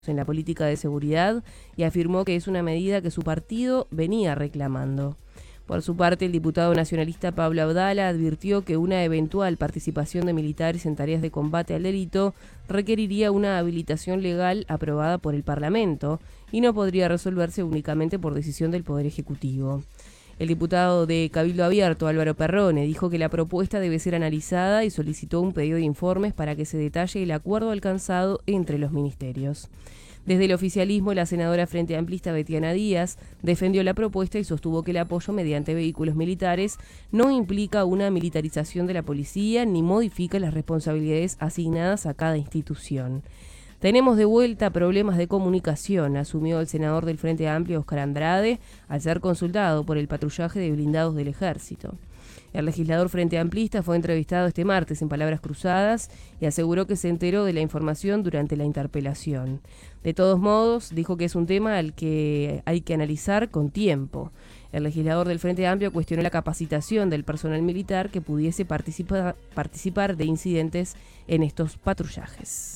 en la política de seguridad y afirmó que es una medida que su partido venía reclamando. Por su parte, el diputado nacionalista Pablo Abdala advirtió que una eventual participación de militares en tareas de combate al delito requeriría una habilitación legal aprobada por el Parlamento y no podría resolverse únicamente por decisión del Poder Ejecutivo. El diputado de Cabildo Abierto, Álvaro Perrone, dijo que la propuesta debe ser analizada y solicitó un pedido de informes para que se detalle el acuerdo alcanzado entre los ministerios. Desde el oficialismo, la senadora Frente Amplista Betiana Díaz defendió la propuesta y sostuvo que el apoyo mediante vehículos militares no implica una militarización de la policía ni modifica las responsabilidades asignadas a cada institución. Tenemos de vuelta problemas de comunicación, asumió el senador del Frente Amplio, Óscar Andrade, al ser consultado por el patrullaje de blindados del Ejército. El legislador Frente Amplista fue entrevistado este martes en Palabras Cruzadas y aseguró que se enteró de la información durante la interpelación. De todos modos, dijo que es un tema al que hay que analizar con tiempo. El legislador del Frente Amplio cuestionó la capacitación del personal militar que pudiese participar de incidentes en estos patrullajes.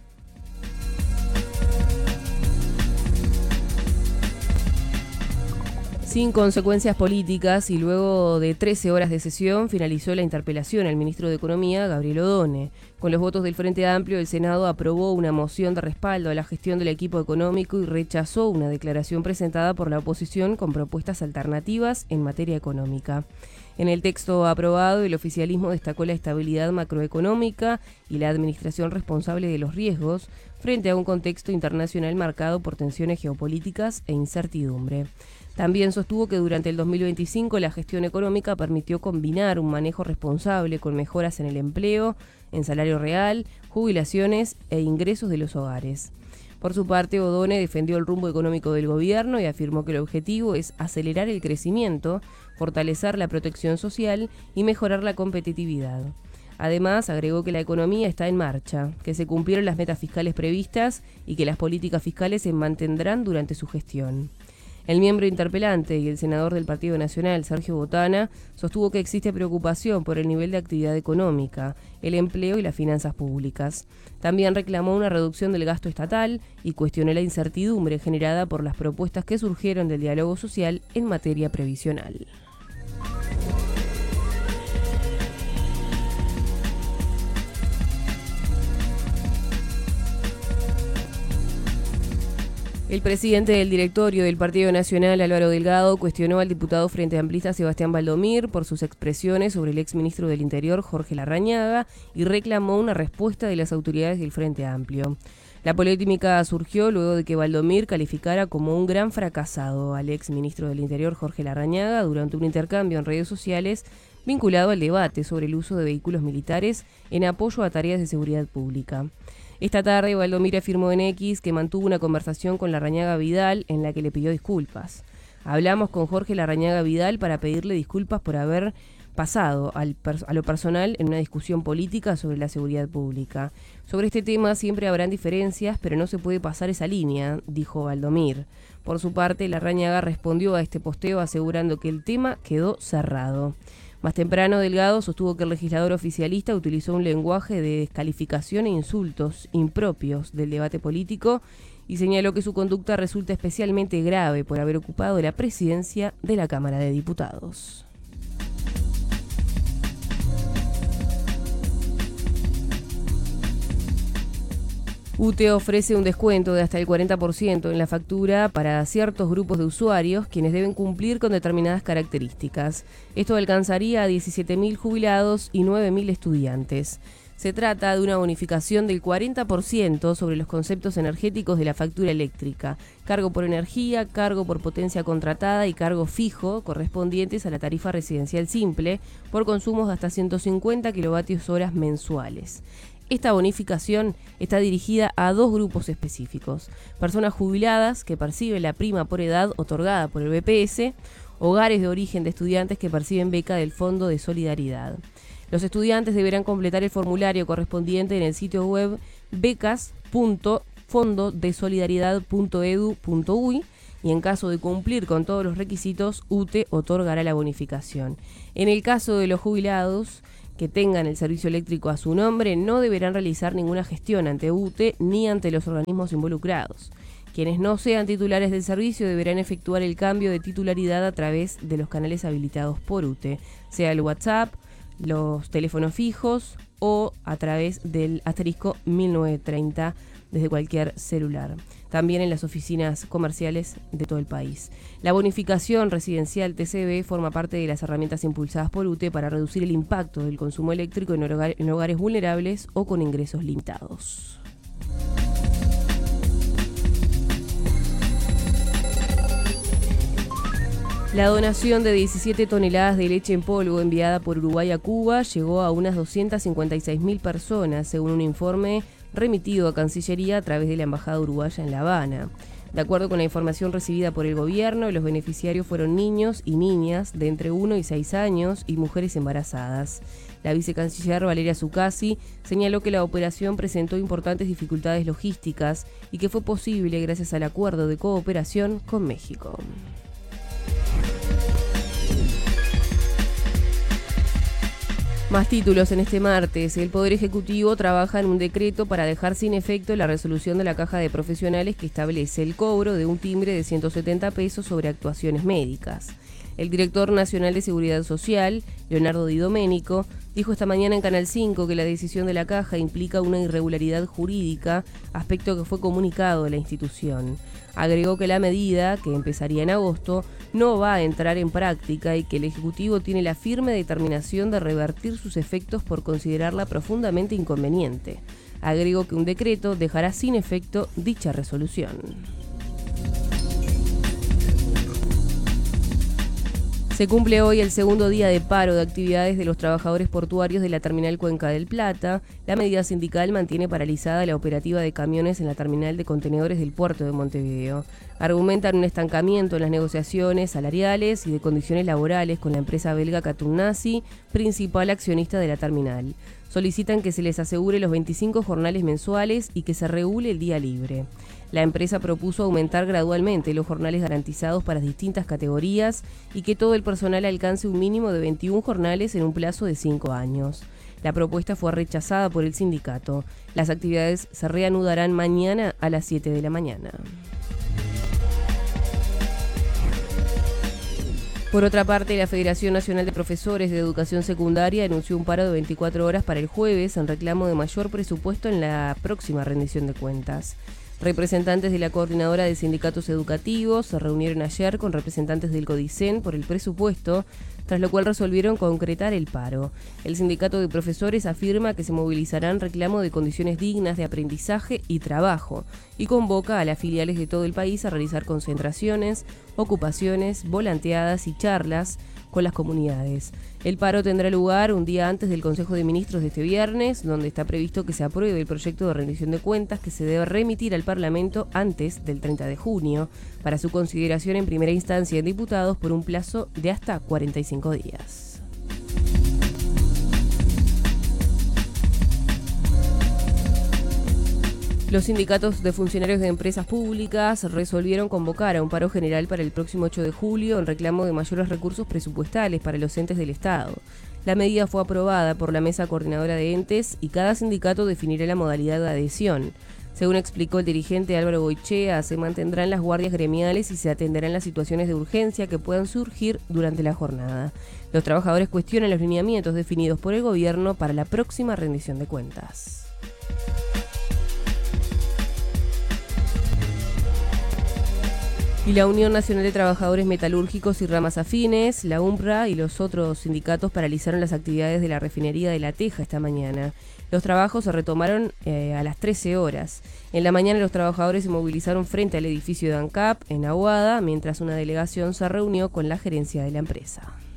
Sin consecuencias políticas y luego de 13 horas de sesión, finalizó la interpelación al ministro de Economía, Gabriel Odone. Con los votos del Frente Amplio, el Senado aprobó una moción de respaldo a la gestión del equipo económico y rechazó una declaración presentada por la oposición con propuestas alternativas en materia económica. En el texto aprobado, el oficialismo destacó la estabilidad macroeconómica y la administración responsable de los riesgos frente a un contexto internacional marcado por tensiones geopolíticas e incertidumbre. También sostuvo que durante el 2025 la gestión económica permitió combinar un manejo responsable con mejoras en el empleo, en salario real, jubilaciones e ingresos de los hogares. Por su parte, Odone defendió el rumbo económico del gobierno y afirmó que el objetivo es acelerar el crecimiento, fortalecer la protección social y mejorar la competitividad. Además, agregó que la economía está en marcha, que se cumplieron las metas fiscales previstas y que las políticas fiscales se mantendrán durante su gestión. El miembro interpelante y el senador del Partido Nacional, Sergio Botana, sostuvo que existe preocupación por el nivel de actividad económica, el empleo y las finanzas públicas. También reclamó una reducción del gasto estatal y cuestionó la incertidumbre generada por las propuestas que surgieron del diálogo social en materia previsional. El presidente del directorio del Partido Nacional, Álvaro Delgado, cuestionó al diputado Frente Amplista Sebastián Valdomir por sus expresiones sobre el exministro del Interior, Jorge Larrañaga, y reclamó una respuesta de las autoridades del Frente Amplio. La polémica surgió luego de que Valdomir calificara como un gran fracasado al exministro del Interior, Jorge Larrañaga, durante un intercambio en redes sociales vinculado al debate sobre el uso de vehículos militares en apoyo a tareas de seguridad pública. Esta tarde, Valdomir afirmó en X que mantuvo una conversación con Larrañaga Vidal en la que le pidió disculpas. Hablamos con Jorge Larrañaga Vidal para pedirle disculpas por haber pasado a lo personal en una discusión política sobre la seguridad pública. Sobre este tema siempre habrán diferencias, pero no se puede pasar esa línea, dijo Valdomir. Por su parte, Larrañaga respondió a este posteo asegurando que el tema quedó cerrado. Más temprano, Delgado sostuvo que el legislador oficialista utilizó un lenguaje de descalificación e insultos impropios del debate político y señaló que su conducta resulta especialmente grave por haber ocupado la presidencia de la Cámara de Diputados. UTE ofrece un descuento de hasta el 40% en la factura para ciertos grupos de usuarios quienes deben cumplir con determinadas características. Esto alcanzaría a 17.000 jubilados y 9.000 estudiantes. Se trata de una bonificación del 40% sobre los conceptos energéticos de la factura eléctrica, cargo por energía, cargo por potencia contratada y cargo fijo correspondientes a la tarifa residencial simple por consumos de hasta 150 kWh mensuales. Esta bonificación está dirigida a dos grupos específicos: personas jubiladas que perciben la prima por edad otorgada por el BPS, hogares de origen de estudiantes que perciben beca del Fondo de Solidaridad. Los estudiantes deberán completar el formulario correspondiente en el sitio web becas.fondodesolidaridad.edu.uy y en caso de cumplir con todos los requisitos, UTE otorgará la bonificación. En el caso de los jubilados que tengan el servicio eléctrico a su nombre no deberán realizar ninguna gestión ante UTE ni ante los organismos involucrados. Quienes no sean titulares del servicio deberán efectuar el cambio de titularidad a través de los canales habilitados por UTE, sea el WhatsApp, los teléfonos fijos o a través del asterisco 1930 desde cualquier celular. También en las oficinas comerciales de todo el país. La bonificación residencial TCB forma parte de las herramientas impulsadas por UTE para reducir el impacto del consumo eléctrico en hogares vulnerables o con ingresos limitados. La donación de 17 toneladas de leche en polvo enviada por Uruguay a Cuba llegó a unas 256.000 personas, según un informe remitido a Cancillería a través de la Embajada Uruguaya en La Habana. De acuerdo con la información recibida por el gobierno, los beneficiarios fueron niños y niñas de entre 1 y 6 años y mujeres embarazadas. La vicecanciller Valeria Zuccasi señaló que la operación presentó importantes dificultades logísticas y que fue posible gracias al acuerdo de cooperación con México. Más títulos en este martes. El Poder Ejecutivo trabaja en un decreto para dejar sin efecto la resolución de la Caja de Profesionales que establece el cobro de un timbre de 170 pesos sobre actuaciones médicas. El director nacional de Seguridad Social, Leonardo Di Domenico, dijo esta mañana en Canal 5 que la decisión de la Caja implica una irregularidad jurídica, aspecto que fue comunicado a la institución. Agregó que la medida, que empezaría en agosto, no va a entrar en práctica y que el Ejecutivo tiene la firme determinación de revertir sus efectos por considerarla profundamente inconveniente. Agregó que un decreto dejará sin efecto dicha resolución. Se cumple hoy el segundo día de paro de actividades de los trabajadores portuarios de la terminal Cuenca del Plata. La medida sindical mantiene paralizada la operativa de camiones en la terminal de contenedores del puerto de Montevideo. Argumentan un estancamiento en las negociaciones salariales y de condiciones laborales con la empresa belga Katunnasi, principal accionista de la terminal. Solicitan que se les asegure los 25 jornales mensuales y que se regule el día libre. La empresa propuso aumentar gradualmente los jornales garantizados para distintas categorías y que todo el personal alcance un mínimo de 21 jornales en un plazo de 5 años. La propuesta fue rechazada por el sindicato. Las actividades se reanudarán mañana a las 7 de la mañana. Por otra parte, la Federación Nacional de Profesores de Educación Secundaria anunció un paro de 24 horas para el jueves en reclamo de mayor presupuesto en la próxima rendición de cuentas. Representantes de la Coordinadora de Sindicatos Educativos se reunieron ayer con representantes del CODICEN por el presupuesto, tras lo cual resolvieron concretar el paro. El sindicato de profesores afirma que se movilizará en reclamo de condiciones dignas de aprendizaje y trabajo y convoca a las filiales de todo el país a realizar concentraciones, ocupaciones, volanteadas y charlas con las comunidades. El paro tendrá lugar un día antes del Consejo de Ministros de este viernes, donde está previsto que se apruebe el proyecto de rendición de cuentas que se debe remitir al Parlamento antes del 30 de junio, para su consideración en primera instancia en diputados por un plazo de hasta 45 días. Los sindicatos de funcionarios de empresas públicas resolvieron convocar a un paro general para el próximo 8 de julio en reclamo de mayores recursos presupuestales para los entes del Estado. La medida fue aprobada por la Mesa Coordinadora de Entes y cada sindicato definirá la modalidad de adhesión. Según explicó el dirigente Álvaro Goichea, se mantendrán las guardias gremiales y se atenderán las situaciones de urgencia que puedan surgir durante la jornada. Los trabajadores cuestionan los lineamientos definidos por el gobierno para la próxima rendición de cuentas. Y la Unión Nacional de Trabajadores Metalúrgicos y Ramas Afines, la UNPRA y los otros sindicatos paralizaron las actividades de la refinería de La Teja esta mañana. Los trabajos se retomaron a las 13 horas. En la mañana los trabajadores se movilizaron frente al edificio de ANCAP en Aguada, mientras una delegación se reunió con la gerencia de la empresa.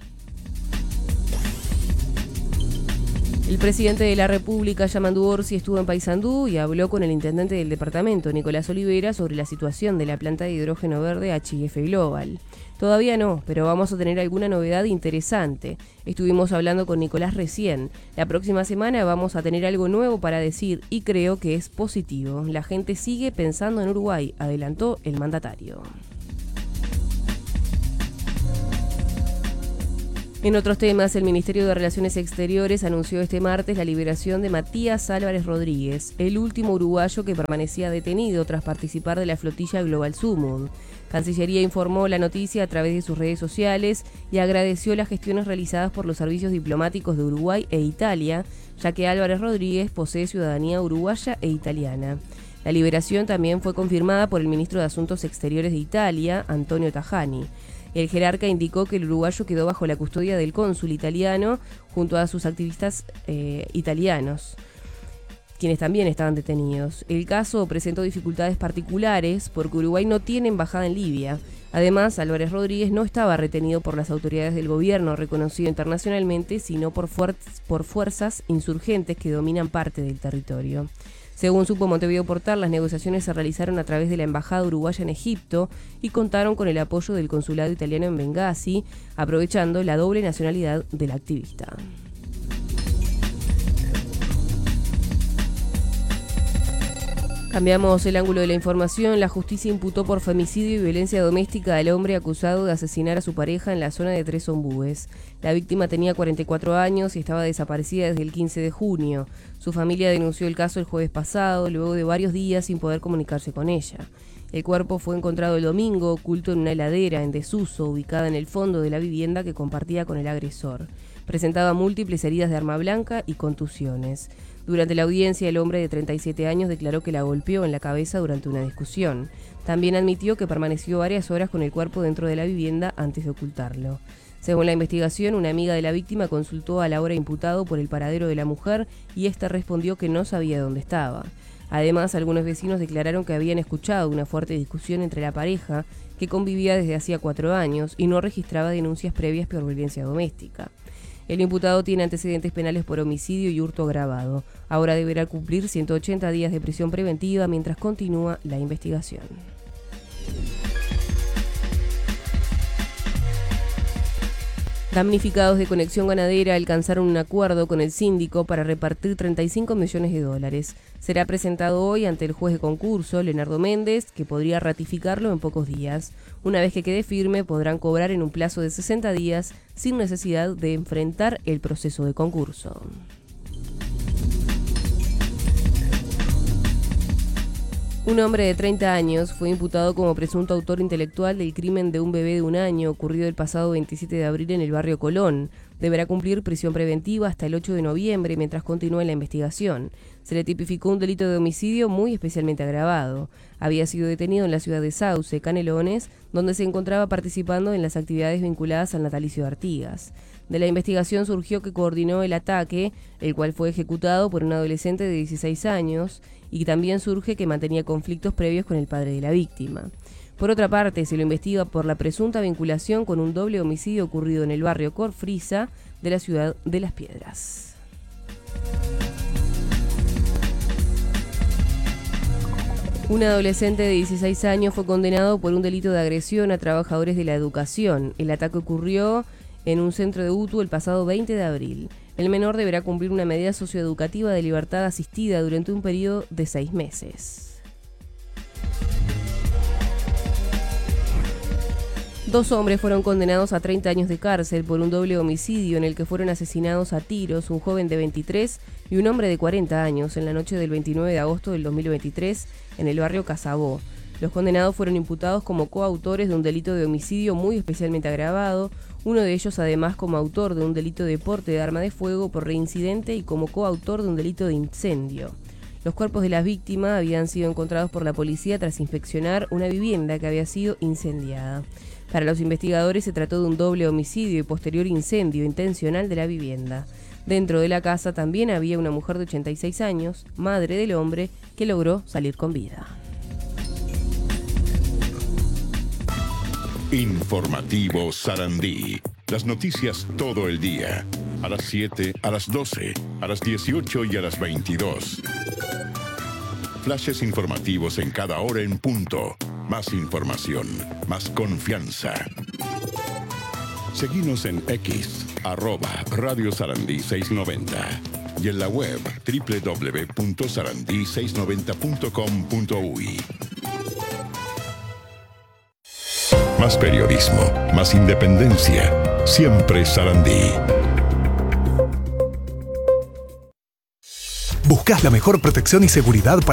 El presidente de la República, Yamandu Orsi, estuvo en Paysandú y habló con el intendente del departamento, Nicolás Olivera, sobre la situación de la planta de hidrógeno verde HIF Global. Todavía no, pero vamos a tener alguna novedad interesante. Estuvimos hablando con Nicolás recién. La próxima semana vamos a tener algo nuevo para decir y creo que es positivo. La gente sigue pensando en Uruguay, adelantó el mandatario. En otros temas, el Ministerio de Relaciones Exteriores anunció este martes la liberación de Matías Álvarez Rodríguez, el último uruguayo que permanecía detenido tras participar de la flotilla Global Sumud. Cancillería informó la noticia a través de sus redes sociales y agradeció las gestiones realizadas por los servicios diplomáticos de Uruguay e Italia, ya que Álvarez Rodríguez posee ciudadanía uruguaya e italiana. La liberación también fue confirmada por el ministro de Asuntos Exteriores de Italia, Antonio Tajani. El jerarca indicó que el uruguayo quedó bajo la custodia del cónsul italiano junto a sus activistas italianos, quienes también estaban detenidos. El caso presentó dificultades particulares porque Uruguay no tiene embajada en Libia. Además, Álvarez Rodríguez no estaba retenido por las autoridades del gobierno reconocido internacionalmente, sino por fuerzas insurgentes que dominan parte del territorio. Según supo Montevideo Portal, las negociaciones se realizaron a través de la Embajada Uruguaya en Egipto y contaron con el apoyo del Consulado Italiano en Bengasi, aprovechando la doble nacionalidad del activista. Cambiamos el ángulo de la información. La justicia imputó por femicidio y violencia doméstica al hombre acusado de asesinar a su pareja en la zona de Tres Ombúes. La víctima tenía 44 años y estaba desaparecida desde el 15 de junio. Su familia denunció el caso el jueves pasado, luego de varios días sin poder comunicarse con ella. El cuerpo fue encontrado el domingo, oculto en una heladera en desuso, ubicada en el fondo de la vivienda que compartía con el agresor. Presentaba múltiples heridas de arma blanca y contusiones. Durante la audiencia, el hombre de 37 años declaró que la golpeó en la cabeza durante una discusión. También admitió que permaneció varias horas con el cuerpo dentro de la vivienda antes de ocultarlo. Según la investigación, una amiga de la víctima consultó al ahora imputado por el paradero de la mujer y ésta respondió que no sabía dónde estaba. Además, algunos vecinos declararon que habían escuchado una fuerte discusión entre la pareja, que convivía desde hacía 4 años y no registraba denuncias previas por violencia doméstica. El imputado tiene antecedentes penales por homicidio y hurto agravado. Ahora deberá cumplir 180 días de prisión preventiva mientras continúa la investigación. Damnificados de Conexión Ganadera alcanzaron un acuerdo con el síndico para repartir 35 millones de dólares. Será presentado hoy ante el juez de concurso, Leonardo Méndez, que podría ratificarlo en pocos días. Una vez que quede firme, podrán cobrar en un plazo de 60 días sin necesidad de enfrentar el proceso de concurso. Un hombre de 30 años fue imputado como presunto autor intelectual del crimen de un bebé de 1 año ocurrido el pasado 27 de abril en el barrio Colón. Deberá cumplir prisión preventiva hasta el 8 de noviembre mientras continúe la investigación. Se le tipificó un delito de homicidio muy especialmente agravado. Había sido detenido en la ciudad de Sauce, Canelones, donde se encontraba participando en las actividades vinculadas al natalicio de Artigas. De la investigación surgió que coordinó el ataque, el cual fue ejecutado por un adolescente de 16 años, y también surge que mantenía conflictos previos con el padre de la víctima. Por otra parte, se lo investiga por la presunta vinculación con un doble homicidio ocurrido en el barrio Corfrisa de la ciudad de Las Piedras. Un adolescente de 16 años fue condenado por un delito de agresión a trabajadores de la educación. El ataque ocurrió en un centro de UTU el pasado 20 de abril. El menor deberá cumplir una medida socioeducativa de libertad asistida durante un periodo de 6 meses. 2 hombres fueron condenados a 30 años de cárcel por un doble homicidio en el que fueron asesinados a tiros un joven de 23 y un hombre de 40 años en la noche del 29 de agosto del 2023 en el barrio Casabó. Los condenados fueron imputados como coautores de un delito de homicidio muy especialmente agravado, uno de ellos además como autor de un delito de porte de arma de fuego por reincidente y como coautor de un delito de incendio. Los cuerpos de las víctimas habían sido encontrados por la policía tras inspeccionar una vivienda que había sido incendiada. Para los investigadores se trató de un doble homicidio y posterior incendio intencional de la vivienda. Dentro de la casa también había una mujer de 86 años, madre del hombre, que logró salir con vida. Informativo Sarandí. Las noticias todo el día. A las 7, a las 12, a las 18 y a las 22. Flashes informativos en cada hora en punto. Más información, más confianza. Seguinos en X, @Radio Sarandí 690. Y en la web www.sarandí690.com.uy. Más periodismo, más independencia. Siempre Sarandí. ¿Buscas la mejor protección y seguridad para